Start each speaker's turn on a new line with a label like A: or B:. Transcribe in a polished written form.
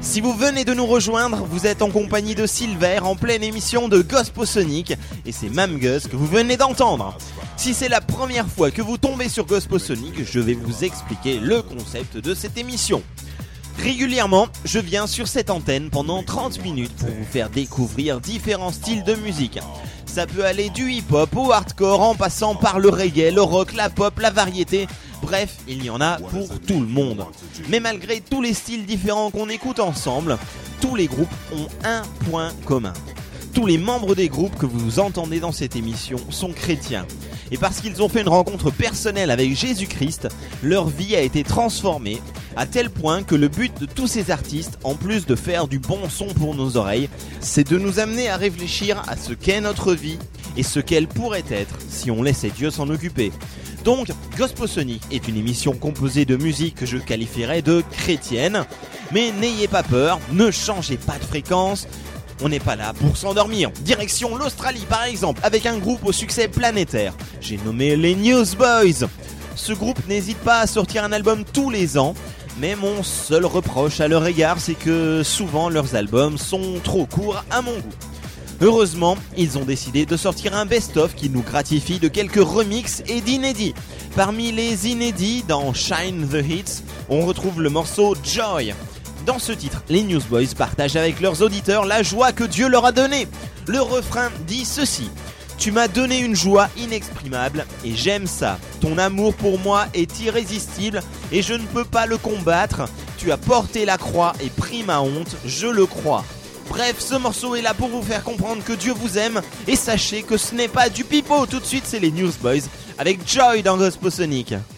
A: Si vous venez de nous rejoindre, vous êtes en compagnie de Silver en pleine émission de Gosposonic et c'est Mamgus que vous venez d'entendre. Si c'est la première fois que vous tombez sur Gosposonic, je vais vous expliquer le concept de cette émission. Régulièrement, je viens sur cette antenne pendant 30 minutes pour vous faire découvrir différents styles de musique. Ça peut aller du hip-hop au hardcore en passant par le reggae, le rock, la pop, la variété. Bref, il y en a pour tout le monde. Mais malgré tous les styles différents qu'on écoute ensemble, tous les groupes ont un point commun. Tous les membres des groupes que vous entendez dans cette émission sont chrétiens. Et parce qu'ils ont fait une rencontre personnelle avec Jésus-Christ, leur vie a été transformée à tel point que le but de tous ces artistes, en plus de faire du bon son pour nos oreilles, c'est de nous amener à réfléchir à ce qu'est notre vie et ce qu'elle pourrait être si on laissait Dieu s'en occuper. Donc, Gosposonic est une émission composée de musique que je qualifierais de chrétienne. Mais n'ayez pas peur, ne changez pas de fréquence. On n'est pas là pour s'endormir. Direction l'Australie par exemple, avec un groupe au succès planétaire. J'ai nommé les Newsboys. Ce groupe n'hésite pas à sortir un album tous les ans. Mais mon seul reproche à leur égard, c'est que souvent leurs albums sont trop courts à mon goût. Heureusement, ils ont décidé de sortir un best-of qui nous gratifie de quelques remixes et d'inédits. Parmi les inédits, dans Shine the Hits, on retrouve le morceau Joy. Dans ce titre, les Newsboys partagent avec leurs auditeurs la joie que Dieu leur a donnée. Le refrain dit ceci: tu m'as donné une joie inexprimable et j'aime ça. Ton amour pour moi est irrésistible et je ne peux pas le combattre. Tu as porté la croix et pris ma honte, je le crois. Bref, ce morceau est là pour vous faire comprendre que Dieu vous aime et sachez que ce n'est pas du pipeau. Tout de suite, c'est les Newsboys avec Joy dans Gosposonic.